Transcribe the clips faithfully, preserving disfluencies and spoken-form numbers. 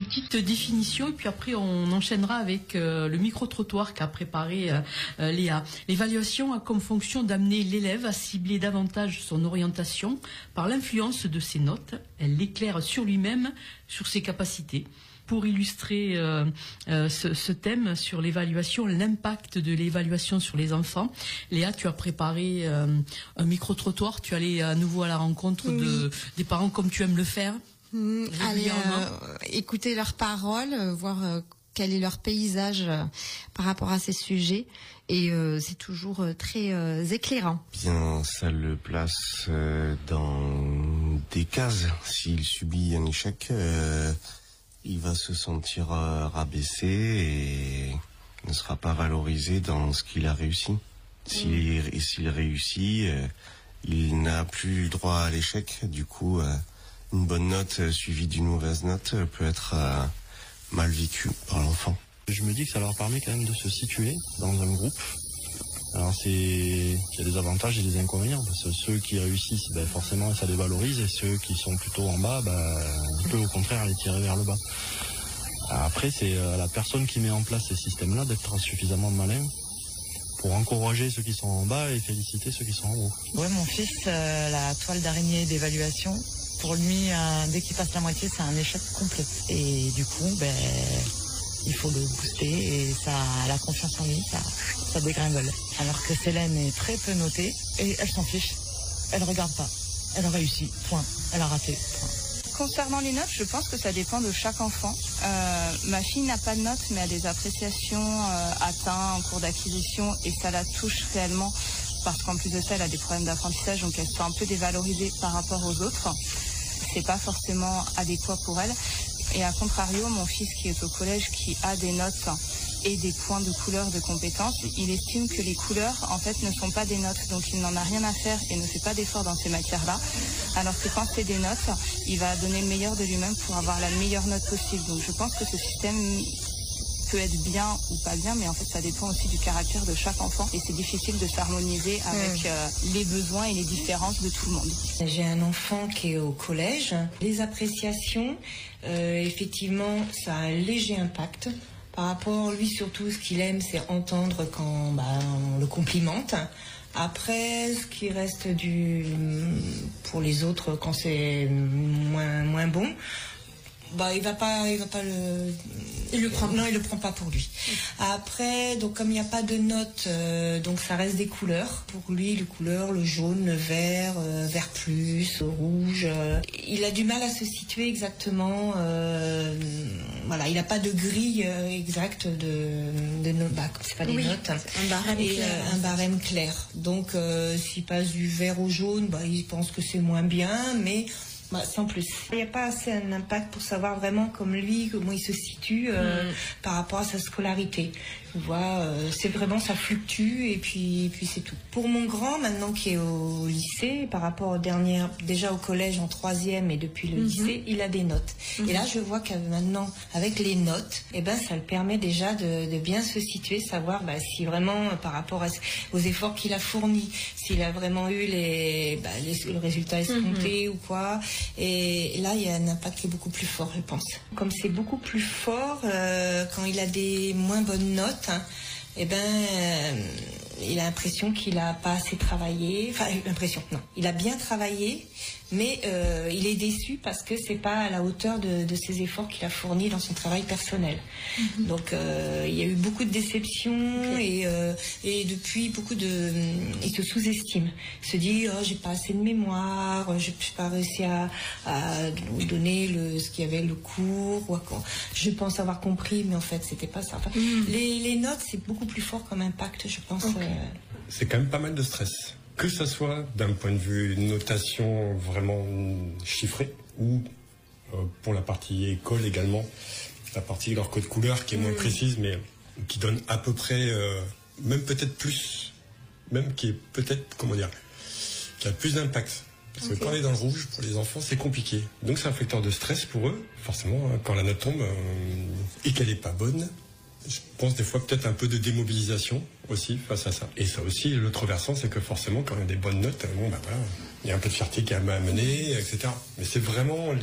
petites définitions et puis après on enchaînera avec euh, le micro-trottoir qu'a préparé euh, euh, Léa. L'évaluation a comme fonction d'amener l'élève à cibler davantage son orientation par l'influence de ses notes. Elle l'éclaire sur lui-même, sur ses capacités. Pour illustrer euh, euh, ce, ce thème sur l'évaluation, l'impact de l'évaluation sur les enfants, Léa, tu as préparé euh, un micro-trottoir. Tu allais à nouveau à la rencontre oui. de, des parents comme tu aimes le faire. Mmh, aller euh, écouter leurs paroles, euh, voir euh, quel est leur paysage euh, par rapport à ces sujets. Et euh, c'est toujours euh, très euh, éclairant. Bien, ça le place euh, dans des cases. S'il subit un échec... Euh il va se sentir euh, rabaissé et ne sera pas valorisé dans ce qu'il a réussi. S'il, mmh. s'il réussit, euh, il n'a plus droit à l'échec. Du coup, euh, une bonne note euh, suivie d'une mauvaise note euh, peut être euh, mal vécue par l'enfant. Je me dis que ça leur permet quand même de se situer dans un groupe. Alors c'est, il y a des avantages et des inconvénients, parce que ceux qui réussissent, ben forcément ça les valorise, et ceux qui sont plutôt en bas, ben, on peut au contraire les tirer vers le bas. Après c'est à la personne qui met en place ces systèmes-là d'être suffisamment malin pour encourager ceux qui sont en bas et féliciter ceux qui sont en haut. Ouais, mon fils, euh, la toile d'araignée d'évaluation, pour lui, euh, dès qu'il passe la moitié, c'est un échec complet. Et du coup, ben... il faut le booster et ça, la confiance en lui, ça, ça dégringole. Alors que Célène est très peu notée et elle s'en fiche. Elle regarde pas. Elle a réussi. Point. Elle a raté. Point. Concernant les notes, je pense que ça dépend de chaque enfant. Euh, ma fille n'a pas de notes, mais a des appréciations euh, atteintes en cours d'acquisition et ça la touche réellement parce qu'en plus de ça, elle a des problèmes d'apprentissage, donc elle se sent un peu dévalorisée par rapport aux autres. C'est pas forcément adéquat pour elle. Et à contrario, mon fils qui est au collège, qui a des notes et des points de couleur de compétences, il estime que les couleurs, en fait, ne sont pas des notes. Donc il n'en a rien à faire et ne fait pas d'effort dans ces matières-là. Alors que quand c'est des notes, il va donner le meilleur de lui-même pour avoir la meilleure note possible. Donc je pense que ce système peut être bien ou pas bien, mais en fait ça dépend aussi du caractère de chaque enfant et c'est difficile de s'harmoniser avec euh, les besoins et les différences de tout le monde. J'ai un enfant qui est au collège. Les appréciations, euh, effectivement, ça a un léger impact. Par rapport, lui surtout, ce qu'il aime, c'est entendre quand bah, on le complimente. Après, ce qui reste du pour les autres, quand c'est moins, moins bon, bah il va pas il va pas le il le prend non il le prend pas pour lui. Après, donc comme il n'y a pas de notes, euh, donc ça reste des couleurs pour lui, les couleurs, le jaune, le vert, euh, vert plus, rouge, euh, il a du mal à se situer exactement, euh, voilà, il n'a pas de grille euh, exacte de de notes, bah c'est pas des oui, notes, un barème et clair. Euh, un barème clair. Donc euh, s'il passe du vert au jaune, bah il pense que c'est moins bien, mais bah, sans plus. Il n'y a pas assez un impact pour savoir vraiment comme lui, comment il se situe euh, mmh. par rapport à sa scolarité. Tu vois, euh, c'est vraiment, ça fluctue et puis, et puis c'est tout. Pour mon grand, maintenant qui est au lycée, par rapport aux dernières, déjà au collège en troisième et depuis le mmh. lycée, il a des notes. Mmh. Et là, je vois que maintenant, avec les notes, eh ben, ça le permet déjà de, de bien se situer, savoir bah, si vraiment, par rapport à, aux efforts qu'il a fournis, s'il a vraiment eu les, bah, les, le résultat escompté mmh. ou quoi. Et là, il y a un impact qui est beaucoup plus fort, je pense. Comme c'est beaucoup plus fort, euh, quand il a des moins bonnes notes, hein, eh ben, euh, il a l'impression qu'il n'a pas assez travaillé. Enfin, l'impression, non. Il a bien travaillé, mais euh, il est déçu parce que c'est pas à la hauteur de, de ses efforts qu'il a fournis dans son travail personnel. Mm-hmm. Donc, euh, il y a eu beaucoup de déceptions okay. et, euh, et depuis, beaucoup de... Il se sous-estime. Il se dit, oh, j'ai pas assez de mémoire, j'ai pas réussi à, à donner le, ce qu'il y avait le cours, ou à, je pense avoir compris, mais en fait, c'était pas ça. Enfin, mm. les, les notes, c'est beaucoup plus fort comme impact, je pense. Okay. Euh... C'est quand même pas mal de stress. Que ça soit d'un point de vue notation vraiment chiffrée ou euh, pour la partie école également, la partie leur code couleur qui est moins mmh. précise mais qui donne à peu près, euh, même peut-être plus, même qui est peut-être, comment dire, qui a plus d'impact. Parce okay. que quand on est dans le rouge, pour les enfants, c'est compliqué. Donc c'est un facteur de stress pour eux, forcément, hein, quand la note tombe euh, et qu'elle n'est pas bonne. Je pense des fois peut-être un peu de démobilisation aussi face à ça. Et ça aussi, l'autre versant, c'est que forcément, quand il y a des bonnes notes, bon, bah voilà, il y a un peu de fierté qui est à mener, et cetera. Mais c'est vraiment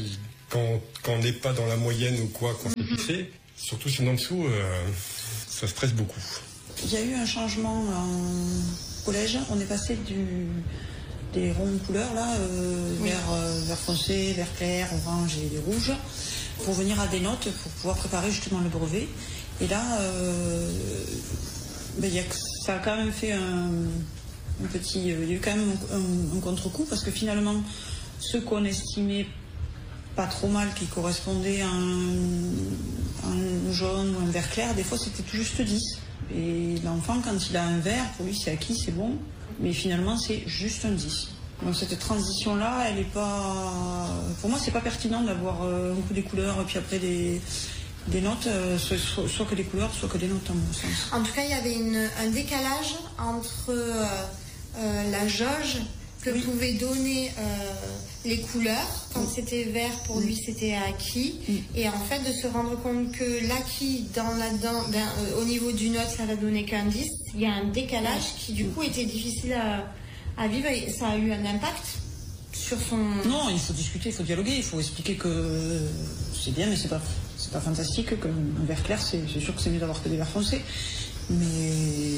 quand, quand on n'est pas dans la moyenne ou quoi, quand c'est fixé, surtout si on est en dessous, euh, ça stresse beaucoup. Il y a eu un changement en collège. On est passé du, des ronds couleurs là, euh, oui. vers, euh, vert foncé, vert clair, orange et les rouges, pour venir à des notes pour pouvoir préparer justement le brevet. Et là, euh, ben, y a, ça a quand même fait un, un petit... Il y a eu quand même un, un contre-coup parce que finalement, ce qu'on estimait pas trop mal, qui correspondait à un, un jaune ou un vert clair, des fois c'était tout juste dix. Et l'enfant, quand il a un vert, pour lui c'est acquis, c'est bon, mais finalement c'est juste un dix. Donc cette transition-là, elle est pas... Pour moi, c'est pas pertinent d'avoir un coup des couleurs et puis après des, des notes, soit, soit que des couleurs, soit que des notes, à mon sens. En tout cas, il y avait une, un décalage entre euh, euh, la jauge que oui. pouvaient donner euh, les couleurs. Quand oui. c'était vert, pour oui. lui, c'était acquis. Oui. Et en fait, de se rendre compte que l'acquis, dans la, dans, ben, euh, au niveau du note, ça va donner qu'un dix. Il y a un décalage oui. qui, du coup, était difficile à, à vivre. Et ça a eu un impact sur son... Non, il faut discuter, il faut dialoguer. Il faut expliquer que c'est bien, mais c'est pas, c'est pas fantastique. Qu'un vert clair, c'est, c'est sûr que c'est mieux d'avoir que des verts foncés. Mais...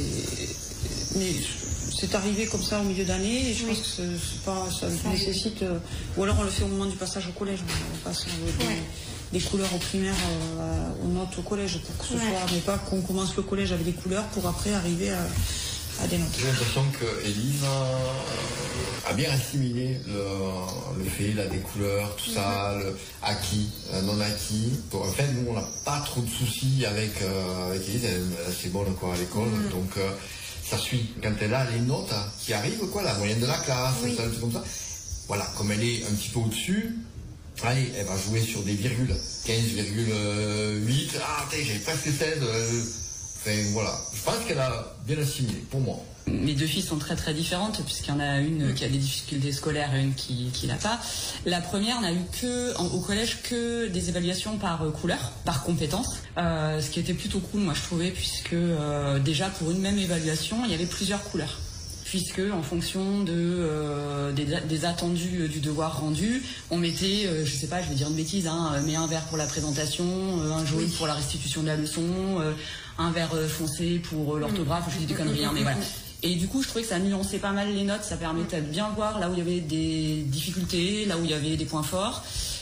mais c'est arrivé comme ça au milieu d'année et je oui. pense que c'est pas, ça, ça nécessite... Euh, ou alors on le fait au moment du passage au collège. On passe euh, des, ouais. des couleurs au primaire, euh, aux notes au collège pour que ce ouais. soit... Mais pas qu'on commence le collège avec des couleurs pour après arriver à, à des notes. J'ai l'impression qu'Élise a, a bien assimilé le, le fait, là, des couleurs, tout mm-hmm. ça, le acquis, non acquis. Pour, en fait, nous, on n'a pas trop de soucis avec, euh, avec Élise. Elle, elle, c'est bon encore à l'école. Mm-hmm. Donc... Euh, ça suit. Quand elle a les notes qui arrivent, quoi, la moyenne de la classe, oui. ça, tout comme ça. Voilà, comme elle est un petit peu au-dessus, allez, elle va jouer sur des virgules. quinze virgule huit, ah, t'es, j'ai presque seize. Euh, enfin, voilà. Je pense qu'elle a bien assimilé, pour moi. Mes deux filles sont très très différentes, puisqu'il y en a une qui a des difficultés scolaires et une qui, qui l'a pas. La première n'a eu que, en, au collège, que des évaluations par euh, couleur, par compétence, euh, ce qui était plutôt cool, moi je trouvais, puisque euh, déjà pour une même évaluation, il y avait plusieurs couleurs. Puisque en fonction de, euh, des, des attendus euh, du devoir rendu, on mettait, euh, je sais pas, je vais dire une bêtise, hein, mais un vert pour la présentation, euh, un jaune oui. pour la restitution de la leçon, euh, un vert euh, foncé pour euh, l'orthographe, je dis des conneries, hein, mais voilà. Et du coup, je trouvais que ça nuançait pas mal les notes, ça permettait de bien voir là où il y avait des difficultés, là où il y avait des points forts.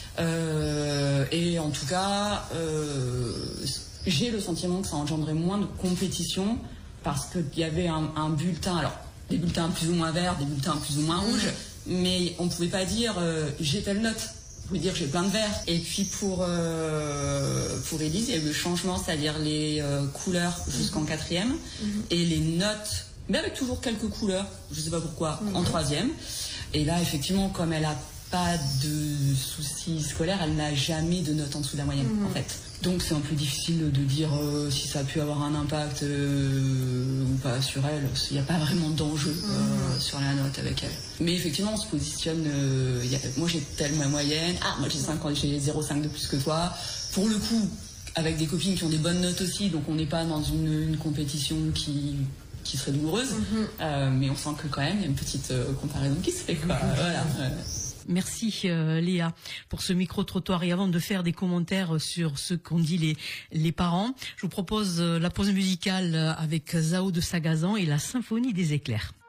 Euh, et en tout cas, euh, j'ai le sentiment que ça engendrait moins de compétition parce qu'il y avait un, un bulletin, alors des bulletins plus ou moins verts, des bulletins plus ou moins rouges, mais on ne pouvait pas dire euh, j'ai telle note. Vous pouvez dire j'ai plein de verts. Et puis pour euh, pour Élise, il y a eu le changement, c'est-à-dire les euh, couleurs jusqu'en quatrième mm-hmm. et les notes, mais avec toujours quelques couleurs, je sais pas pourquoi, mmh. en troisième. Et là, effectivement, comme elle a pas de soucis scolaires, elle n'a jamais de notes en dessous de la moyenne, mmh. en fait. Donc c'est un peu difficile de dire euh, si ça a pu avoir un impact euh, ou pas sur elle. Il n'y a pas vraiment d'enjeu mmh. euh, sur la note avec elle. Mais effectivement, on se positionne... Euh, y a, moi, j'ai telle ma moyenne. Ah, moi, j'ai cinq, j'ai zéro virgule cinq de plus que toi. Pour le coup, avec des copines qui ont des bonnes notes aussi, donc on n'est pas dans une, une compétition qui... qui serait douloureuse, mm-hmm. euh, mais on sent que quand même il y a une petite euh, comparaison qui se fait, quoi. Mm-hmm. Voilà. Merci euh, Léa pour ce micro-trottoir. Et avant de faire des commentaires sur ce qu'ont dit les, les parents, je vous propose euh, la pause musicale avec Zao de Sagazan et la Symphonie des éclairs.